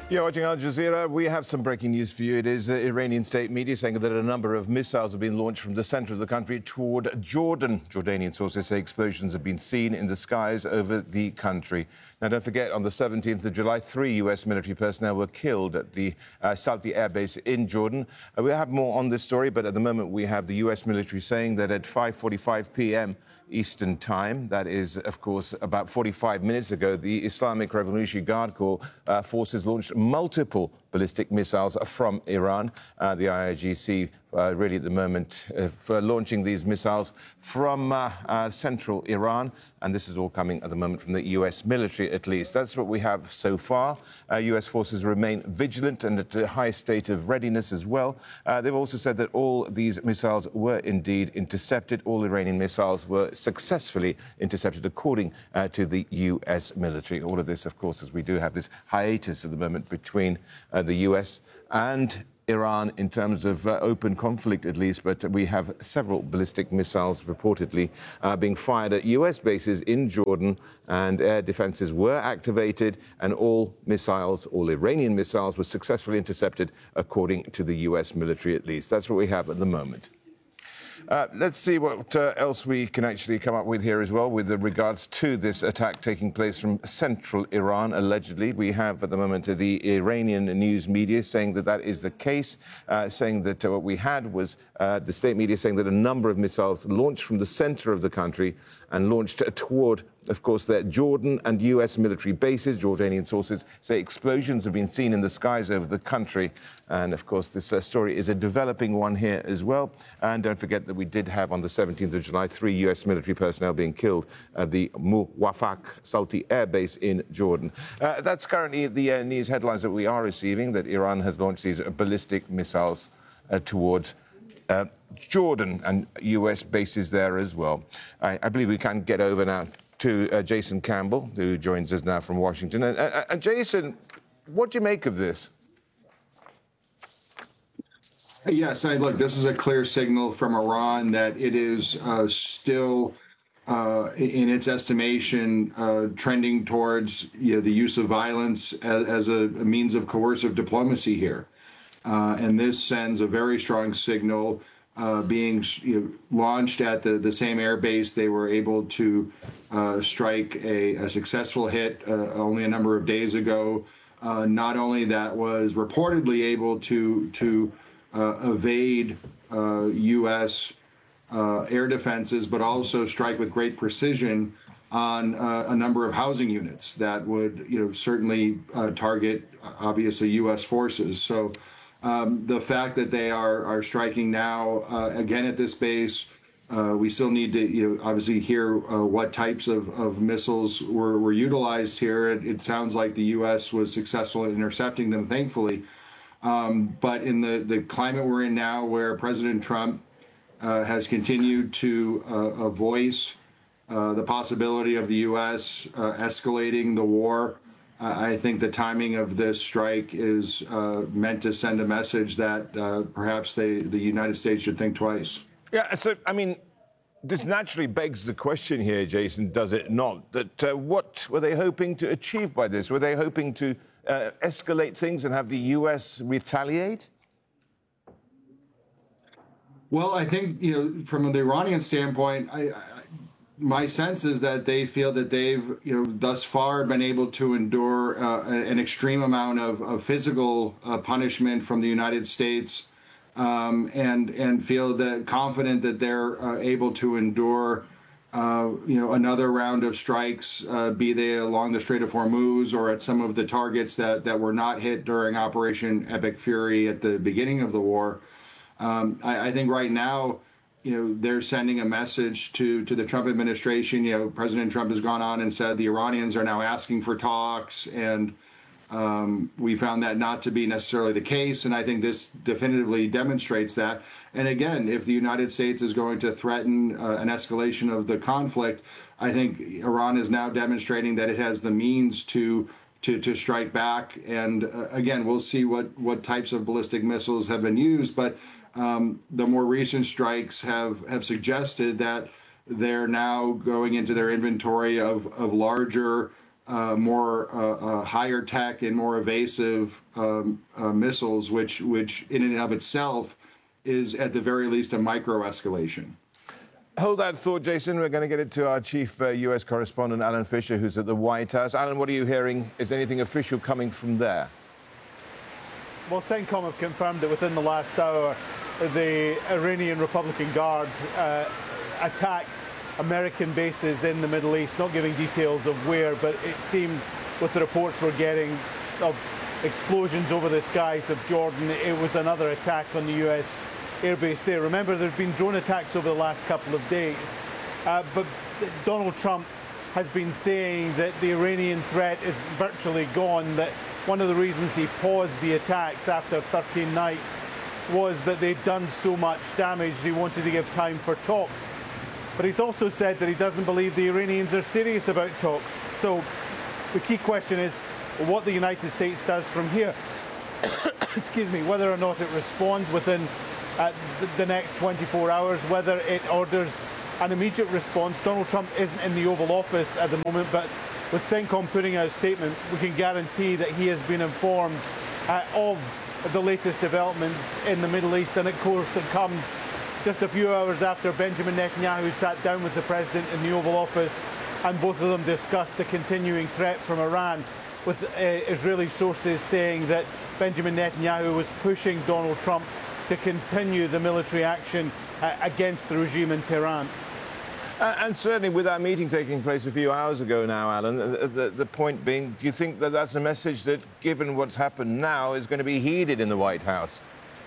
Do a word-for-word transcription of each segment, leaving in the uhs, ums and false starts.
You're watching Al Jazeera. We have some breaking news for you. It is uh, Iranian state media saying that a number of missiles have been launched from the center of the country toward Jordan. Jordanian sources say explosions have been seen in the skies over the country. Now, don't forget, on the seventeenth of July, three U S military personnel were killed at the uh, Salti Air Base in Jordan. Uh, we'll have more on this story, but at the moment we have the U S military saying that at five forty-five p m Eastern Time, that is, of course, about forty-five minutes ago, the Islamic Revolutionary Guard Corps uh, forces launched multiple ballistic missiles from Iran. Uh, the I R G C uh, really at the moment uh, for launching these missiles from uh, uh, central Iran, and this is all coming at the moment from the U S military, at least. That's what we have so far. Uh, U S forces remain vigilant and at a high state of readiness as well. Uh, they've also said that all these missiles were indeed intercepted. All Iranian missiles were successfully intercepted, according uh, to the U S military. All of this, of course, as we do have this hiatus at the moment between uh, the U S and Iran in terms of uh, open conflict, at least, but we have several ballistic missiles reportedly uh, being fired at U S bases in Jordan, and air defenses were activated, and all missiles, all Iranian missiles, were successfully intercepted, according to the U S military, at least. That's what we have at the moment. Uh, let's see what uh, else we can actually come up with here as well with regards to this attack taking place from central Iran, allegedly. We have at the moment uh, the Iranian news media saying that that is the case, uh, saying that uh, what we had was uh, the state media saying that a number of missiles launched from the center of the country and launched toward, of course, their Jordan and U S military bases. Jordanian sources say explosions have been seen in the skies over the country. And, of course, this uh, story is a developing one here as well. And don't forget that we did have on the seventeenth of July three U S military personnel being killed at the Muwafaq Salti Air Base in Jordan. Uh, that's currently the uh, news headlines that we are receiving, that Iran has launched these ballistic missiles uh, towards Uh, Jordan and U S bases there as well. I, I believe we can get over now to uh, Jason Campbell, who joins us now from Washington. And, uh, and Jason, what do you make of this? Yes, I look, this is a clear signal from Iran that it is uh, still, uh, in its estimation, uh, trending towards you know, the use of violence as, as a, a means of coercive diplomacy here. Uh, and this sends a very strong signal, uh, being you know, launched at the, the same air base. They were able to uh, strike a, a successful hit uh, only a number of days ago. Uh, not only that was reportedly able to, to uh, evade uh, U S uh, air defenses, but also strike with great precision on uh, a number of housing units that would you know, certainly uh, target, obviously, U S forces. So. Um, the fact that they are are striking now uh, again at this base, uh, we still need to you know obviously hear uh, what types of, of missiles were, were utilized here. It, it sounds like the U S was successful in intercepting them, thankfully. Um, but in the, the climate we're in now, where President Trump uh, has continued to uh, voice uh, the possibility of the U S uh, escalating the war, I think the timing of this strike is uh, meant to send a message that uh, perhaps they, the United States should think twice. Yeah, so, I mean, this naturally begs the question here, Jason, does it not? That uh, what were they hoping to achieve by this? Were they hoping to uh, escalate things and have the U S retaliate? Well, I think, you know, from the Iranian standpoint, I, I my sense is that they feel that they've, you know, thus far been able to endure uh, an extreme amount of, of physical uh, punishment from the United States, um, and and feel that confident that they're uh, able to endure, uh, you know, another round of strikes, uh, be they along the Strait of Hormuz or at some of the targets that that were not hit during Operation Epic Fury at the beginning of the war. Um, I, I think right now, you know, they're sending a message to, to the Trump administration. You know, President Trump has gone on and said the Iranians are now asking for talks, and um, we found that not to be necessarily the case. And I think this definitively demonstrates that. And again, if the United States is going to threaten uh, an escalation of the conflict, I think Iran is now demonstrating that it has the means to to, to strike back. And uh, again, we'll see what, what types of ballistic missiles have been used. But Um, the more recent strikes have, have suggested that they're now going into their inventory of, of larger uh, more uh, uh, higher tech and more evasive um, uh, missiles, which, which in and of itself is at the very least a micro escalation. Hold that thought, Jason. We're going to get it to our chief uh, U S correspondent, Alan Fisher, who's at the White House. Alan, what are you hearing? Is anything official coming from there? Well, CENTCOM have confirmed that within the last hour, the Iranian Republican Guard uh, attacked American bases in the Middle East, not giving details of where, but it seems with the reports we're getting of explosions over the skies of Jordan, it was another attack on the U S airbase there. Remember, there's been drone attacks over the last couple of days, uh, but Donald Trump has been saying that the Iranian threat is virtually gone, that one of the reasons he paused the attacks after thirteen nights was that they'd done so much damage, he wanted to give time for talks. But he's also said that he doesn't believe the Iranians are serious about talks. So the key question is what the United States does from here. Excuse me, whether or not it responds within uh, the, the next twenty-four hours, whether it orders an immediate response. Donald Trump isn't in the Oval Office at the moment, but with CENTCOM putting out a statement, we can guarantee that he has been informed uh, of the latest developments in the Middle East. And of course, it comes just a few hours after Benjamin Netanyahu sat down with the president in the Oval Office, and both of them discussed the continuing threat from Iran, with uh, Israeli sources saying that Benjamin Netanyahu was pushing Donald Trump to continue the military action uh, against the regime in Tehran. Uh, and certainly with that meeting taking place a few hours ago now, Alan, the, the, the point being, do you think that that's a message that, given what's happened now, is going to be heeded in the White House?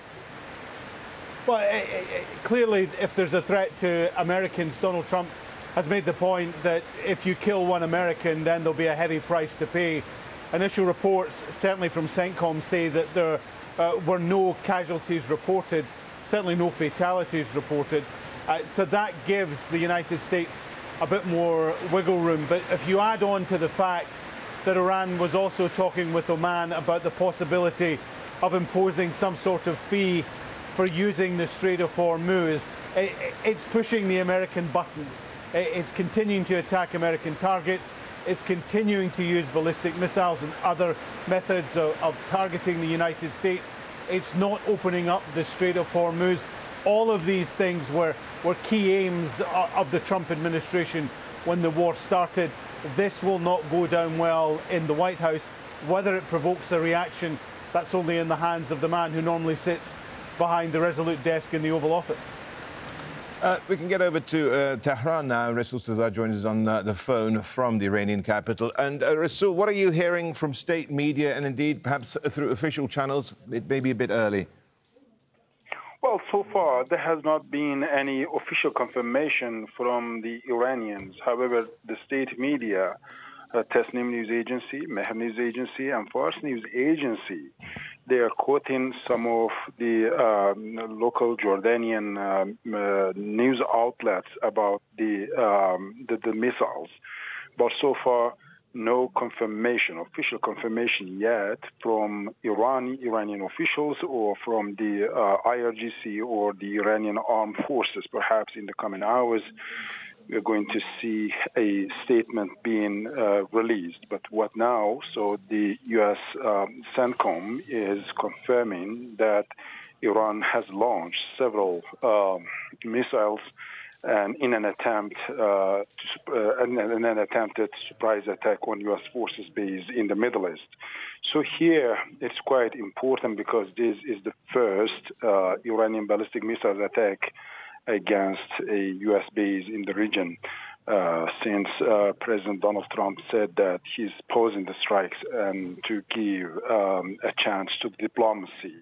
Well, it, it, clearly, if there's a threat to Americans, Donald Trump has made the point that if you kill one American, then there'll be a heavy price to pay. Initial reports, certainly from CENTCOM, say that there uh, were no casualties reported, certainly no fatalities reported. Uh, so that gives the United States a bit more wiggle room. But if you add on to the fact that Iran was also talking with Oman about the possibility of imposing some sort of fee for using the Strait of Hormuz, it, it's pushing the American buttons. It's continuing to attack American targets. It's continuing to use ballistic missiles and other methods of, of targeting the United States. It's not opening up the Strait of Hormuz. All of these things were, were key aims of the Trump administration when the war started. This will not go down well in the White House. Whether it provokes a reaction, that's only in the hands of the man who normally sits behind the Resolute desk in the Oval Office. Uh, we can get over to uh, Tehran now. Rasul Sadar joins us on uh, the phone from the Iranian capital. And uh, Rasul, what are you hearing from state media and indeed perhaps through official channels? It may be a bit early. Well, so far, there has not been any official confirmation from the Iranians. However, the state media, uh, Tasnim News Agency, Mehr News Agency, and Fars News Agency, they are quoting some of the uh, local Jordanian um, uh, news outlets about the, um, the, the missiles. But so far, no confirmation, official confirmation yet from Iran, Iranian officials or from the uh, I R G C or the Iranian armed forces. Perhaps in the coming hours, we're going to see a statement being uh, released. But what now? So the U S um, CENTCOM is confirming that Iran has launched several um, missiles and in an attempt, uh, to, uh, in an attempted surprise attack on U S forces base in the Middle East. So here it's quite important because this is the first uh, Iranian ballistic missile attack against a U S base in the region uh, since uh, President Donald Trump said that he's pausing the strikes and to give um, a chance to diplomacy.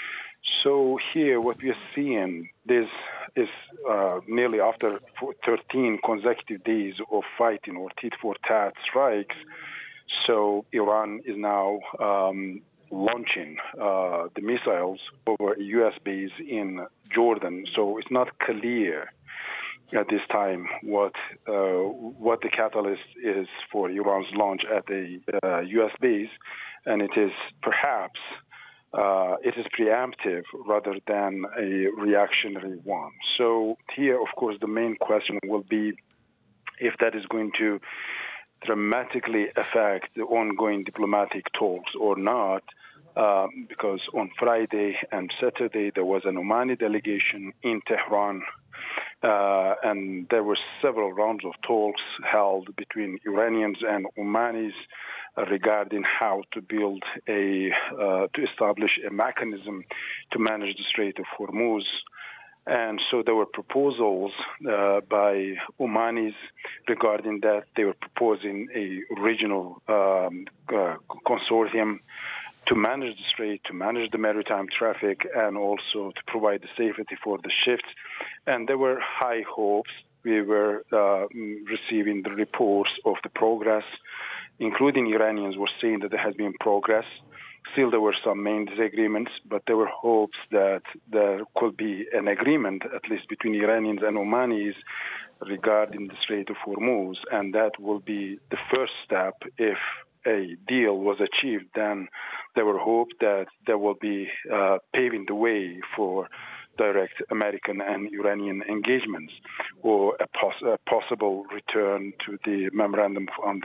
So here what we are seeing, this is uh, nearly after thirteen consecutive days of fighting or tit-for-tat strikes. So Iran is now um, launching uh, the missiles over a U S base in Jordan. So it's not clear at this time what uh, what the catalyst is for Iran's launch at a uh, U S base, and it is perhaps Uh, it is preemptive rather than a reactionary one. So here, of course, the main question will be if that is going to dramatically affect the ongoing diplomatic talks or not, uh, because on Friday and Saturday there was an Omani delegation in Tehran, uh, and there were several rounds of talks held between Iranians and Omanis regarding how to build a, uh, to establish a mechanism to manage the Strait of Hormuz. And so there were proposals uh, by Omanis regarding that. They were proposing a regional um, uh, consortium to manage the strait, to manage the maritime traffic, and also to provide the safety for the ships. And there were high hopes. We were uh, receiving the reports of the progress, including Iranians were saying that there has been progress. Still, there were some main disagreements, but there were hopes that there could be an agreement, at least between Iranians and Omanis, regarding the Strait of Hormuz, and that will be the first step. If a deal was achieved, then there were hopes that there will be uh, paving the way for direct American and Iranian engagements, or a, pos- a possible return to the memorandum of